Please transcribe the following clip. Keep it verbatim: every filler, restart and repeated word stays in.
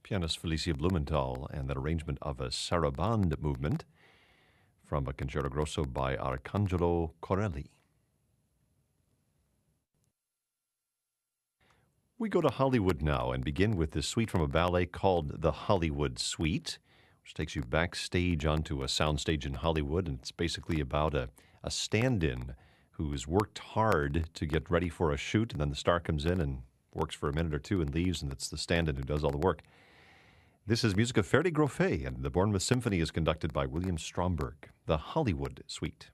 Pianist Felicia Blumenthal and that arrangement of a sarabande movement from a concerto grosso by Arcangelo Corelli. We go to Hollywood now and begin with this suite from a ballet called the Hollywood Suite, which takes you backstage onto a soundstage in Hollywood, and it's basically about a, a stand-in who's worked hard to get ready for a shoot, and then the star comes in and works for a minute or two and leaves, and it's the stand-in who does all the work. This is music of Ferdi Grofé, and the Bournemouth Symphony is conducted by William Stromberg, the Hollywood Suite.